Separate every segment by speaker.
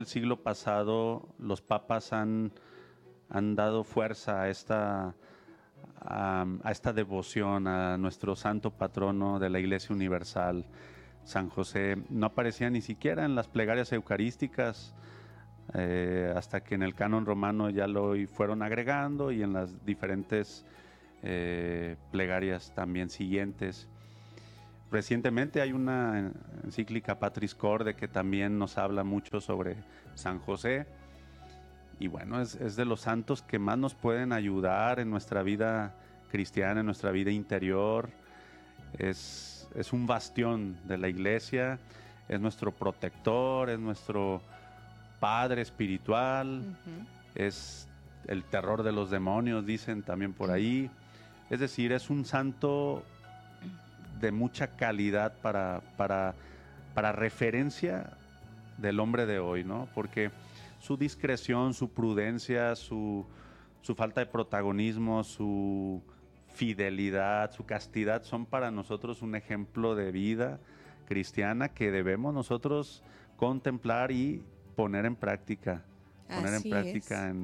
Speaker 1: El siglo pasado los papas han dado fuerza a esta devoción a nuestro santo patrono de la Iglesia Universal, San José. No aparecía ni siquiera en las plegarias eucarísticas, hasta que en el canon romano ya lo fueron agregando, y en las diferentes plegarias también siguientes. Recientemente hay una encíclica Patris Corde que también nos habla mucho sobre San José. Y bueno, es de los santos que más nos pueden ayudar en nuestra vida cristiana, en nuestra vida interior. Es un bastión de la iglesia, es nuestro protector, es nuestro padre espiritual, es el terror de los demonios, dicen también por ahí. Es decir, es un santo de mucha calidad para referencia del hombre de hoy, ¿no? Porque su discreción, su prudencia, su falta de protagonismo, su fidelidad, su castidad son para nosotros un ejemplo de vida cristiana que debemos nosotros contemplar y poner en práctica. Poner en práctica en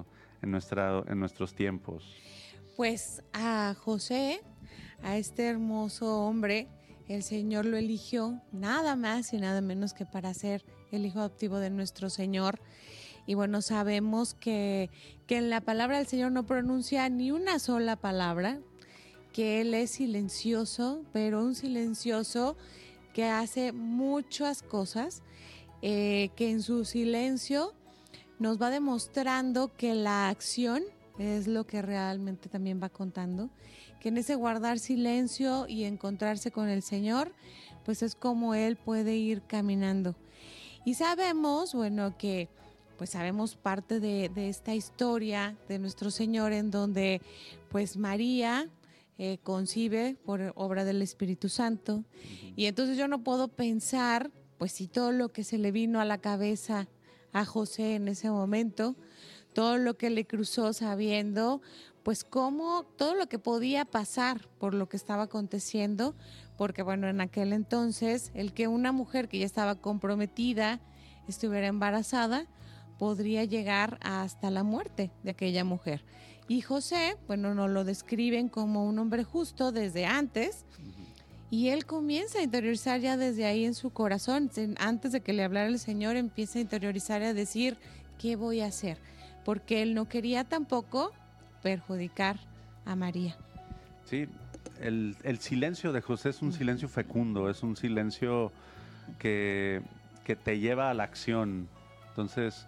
Speaker 1: nuestros tiempos.
Speaker 2: Pues a José, a este hermoso hombre, el Señor lo eligió nada más y nada menos que para ser el hijo adoptivo de nuestro Señor. Y bueno, sabemos que en la palabra del Señor no pronuncia ni una sola palabra, que Él es silencioso, pero un silencioso que hace muchas cosas, que en su silencio nos va demostrando que la acción es lo que realmente también va contando, que en ese guardar silencio y encontrarse con el Señor, pues es como Él puede ir caminando. Y sabemos, bueno, que pues sabemos parte de esta historia de nuestro Señor, en donde pues María concibe por obra del Espíritu Santo. Y entonces yo no puedo pensar, pues si todo lo que se le vino a la cabeza a José en ese momento, todo lo que le cruzó sabiendo, pues cómo, todo lo que podía pasar por lo que estaba aconteciendo, porque bueno, en aquel entonces, el que una mujer que ya estaba comprometida estuviera embarazada, podría llegar hasta la muerte de aquella mujer. Y José, bueno, nos lo describen como un hombre justo desde antes, y él comienza a interiorizar ya desde ahí en su corazón, antes de que le hablara el Señor, empieza a interiorizar y a decir, ¿qué voy a hacer? Porque él no quería tampoco perjudicar a María.
Speaker 1: Sí, el silencio de José es un silencio fecundo, es un silencio que te lleva a la acción. Entonces,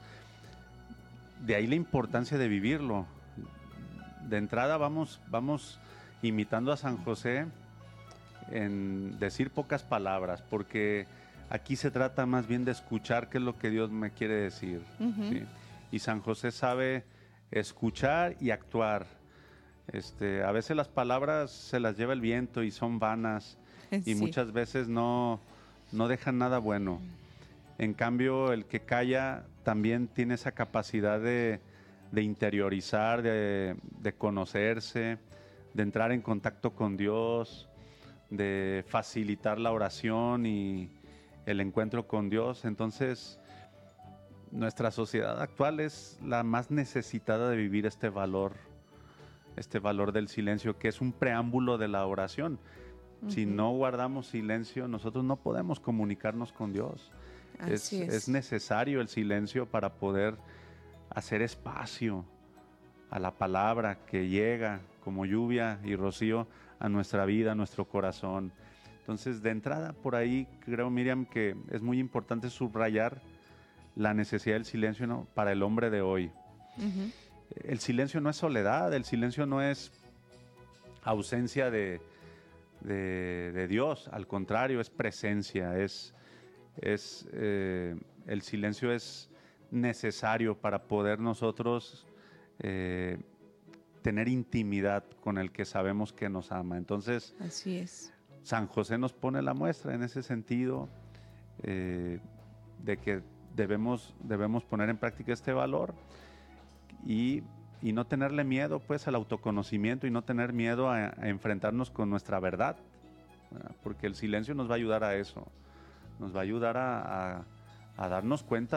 Speaker 1: de ahí la importancia de vivirlo. De entrada vamos imitando a San José en decir pocas palabras, porque aquí se trata más bien de escuchar qué es lo que Dios me quiere decir. ¿Sí? Y San José sabe escuchar y actuar. A veces las palabras se las lleva el viento y son vanas, y muchas veces no dejan nada bueno. En cambio, el que calla también tiene esa capacidad de interiorizar, de conocerse, de entrar en contacto con Dios, de facilitar la oración y el encuentro con Dios. Entonces, nuestra sociedad actual es la más necesitada de vivir este valor del silencio, que es un preámbulo de la oración. Si no guardamos silencio, nosotros no podemos comunicarnos con Dios. Es necesario el silencio para poder hacer espacio a la palabra que llega como lluvia y rocío a nuestra vida, a nuestro corazón. Entonces, de entrada, por ahí creo, Miriam, que es muy importante subrayar la necesidad del silencio, ¿no?, para el hombre de hoy. El silencio no es soledad, el silencio no es ausencia de Dios, al contrario, es presencia, el silencio es necesario para poder nosotros tener intimidad con el que sabemos que nos ama. Entonces,
Speaker 2: así es.
Speaker 1: San José nos pone la muestra en ese sentido, de que debemos poner en práctica este valor y no tenerle miedo, pues, al autoconocimiento, y no tener miedo a enfrentarnos con nuestra verdad, ¿verdad? Porque el silencio nos va a ayudar a eso, nos va a ayudar a darnos cuenta